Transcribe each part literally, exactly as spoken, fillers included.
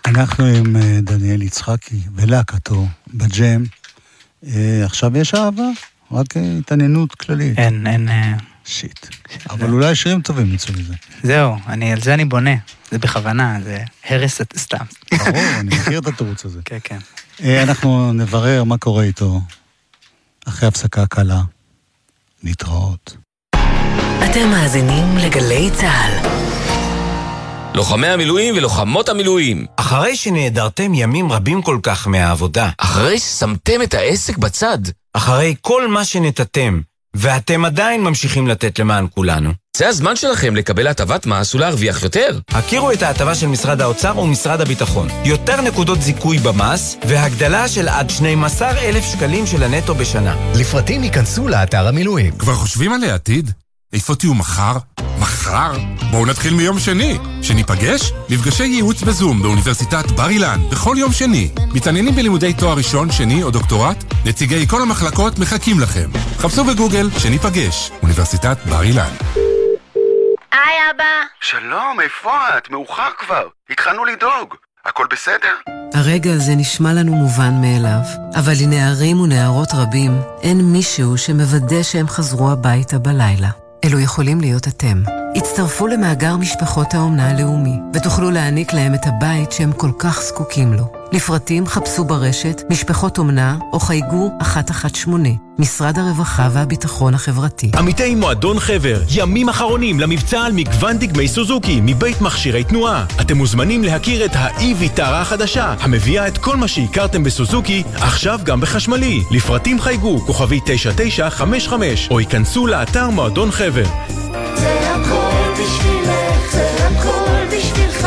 אנחנו עם דניאל יצחקי ולהקתו בג'ם. עכשיו יש אהבה, רק התעניינות כללית. אין, אין... שיט. אבל אולי שירים טובים יצאו מזה. זהו, על זה אני בונה. זה בכוונה, זה הרס סתם. ברור, אני מכיר את התירוץ הזה. כן, כן. אנחנו נברר מה קורה איתו אחרי הפסקה קלה. להתראות. אתם מאזינים לגלי צהל. לוחמי המילואים ולוחמות המילואים. אחרי שנעדרתם ימים רבים כל כך מהעבודה. אחרי ששמתם את העסק בצד. אחרי כל מה שנתתם, ואתם עדיין ממשיכים לתת למען כולנו. זה הזמן שלכם לקבל הטבת מס ולהרוויח יותר. הכירו את ההטבה של משרד האוצר ומשרד הביטחון. יותר נקודות זיכוי במס, והגדלה של עד שנים עשר אלף שקלים של הנטו בשנה. לפרטים ייכנסו לאתר המילואים. כבר חושבים על העתיד? איפה תהיו מחר? מחר? בואו נתחיל מיום שני. שניפגש? מפגשי ייעוץ בזום באוניברסיטת בר אילן בכל יום שני. מתעניינים בלימודי תואר ראשון, שני או דוקטורט? נציגי כל המחלקות מחכים לכם. חפשו בגוגל שניפגש. אוניברסיטת בר אילן. היי אבא. שלום, איפה את? מאוחר כבר. התחלנו לדאוג. הכל בסדר? הרגע הזה נשמע לנו מובן מאליו, אבל לנערים ונערות רבים אין מישהו שמוודא שהם חזרו הביתה בלילה. אלו יכולים להיות אתם. הצטרפו למאגר משפחות האומנה הלאומי, ותוכלו להעניק להם את הבית שהם כל כך זקוקים לו. לפרטים חפשו ברשת משפחות אומנה או חייגו אחת אחת שמונה, משרד הרווחה והביטחון החברתי. עמיתי מועדון חבר, ימים אחרונים למבצע על מגוון דגמי סוזוקי מבית מכשירי תנועה. אתם מוזמנים להכיר את ה-e-ויטרה החדשה, המביאה את כל מה שהכרתם בסוזוקי, עכשיו גם בחשמלי. לפרטים חייגו כוכבי תשע תשע חמש חמש, או ייכנסו לאתר מועדון חבר. זה הכל בשבילך, זה הכל בשבילך,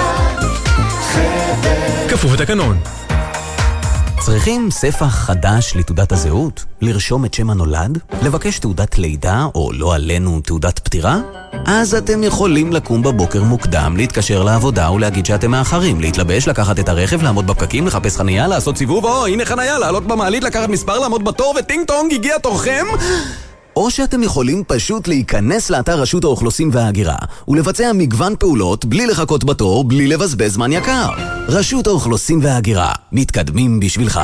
חבר. כפוף התקנון. צריכים ספח חדש לתעודת הזהות? לרשום את שם הנולד? לבקש תעודת לידה או לא עלינו תעודת פטירה? אז אתם יכולים לקום בבוקר מוקדם, להתקשר לעבודה ולהגיד שאתם מאחרים, להתלבש, לקחת את הרכב, לעמוד בפקקים, לחפש חנייה, לעשות סיבוב, או הנה חנייה, לעלות במעלית, לקחת מספר, לעמוד בתור וטינג טונג, הגיע תורכם? או שאתם יכולים פשוט להיכנס לאתר רשות האוכלוסין וההגירה ולבצע מגוון פעולות בלי לחכות בתור, בלי לבזבז זמן יקר. רשות האוכלוסין וההגירה, מתקדמים בשבילך.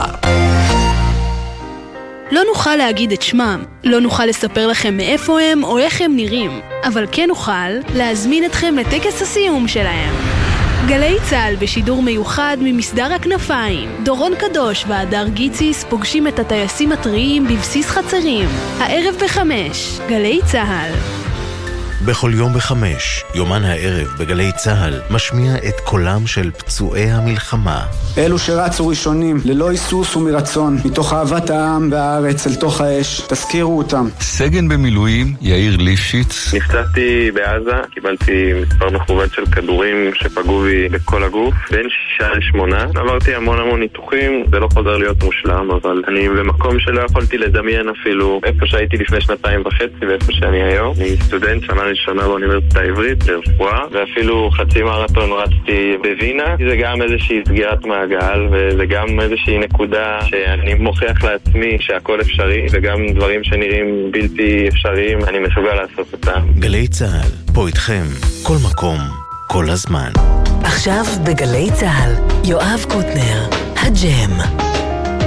לא נוכל להגיד את שמם, לא נוכל לספר לכם מאיפה הם או איך הם נראים, אבל כן נוכל להזמין אתכם לטקס הסיום שלהם. גלי צהל בשידור מיוחד ממסדר הכנפיים. דורון קדוש והדר גיציס פוגשים את הטייסים הטריים בבסיס חצרים. הערב בחמש, גלי צהל. בכל יום בחמש, יומן הערב בגלי צהל משמיע את קולם של פצועי המלחמה. אלו שרצו ראשונים, ללא היסוס ומרצון, מתוך אהבת העם והארץ אל תוך האש, תזכירו אותם. סגן במילואים, יאיר ליפשיץ. נפצעתי בעזה, קיבלתי מספר מכובד של כדורים שפגעו בי בכל הגוף, בין שישה לשמונה. עברתי המון המון ניתוחים, זה לא חוזר להיות מושלם, אבל אני במקום שלא יכולתי לדמיין אפילו איפה שהייתי לפני שנתיים וחצי ואיפה שאני היום. אני סטודנט שנה ראשונה באוניברסיטה העברית לרפואה, ואפילו חצי מרתון רצתי בווינה. זה גם איזושהי סגירת מעגל, וזה גם איזושהי נקודה שאני מוכיח לעצמי שהכל אפשרי, וגם דברים שנראים בלתי אפשריים, אני מסוגל לעשות אותם. גלי צהל, פה איתכם, כל מקום, כל הזמן. עכשיו בגלי צהל, יואב קוטנר, הג'ם.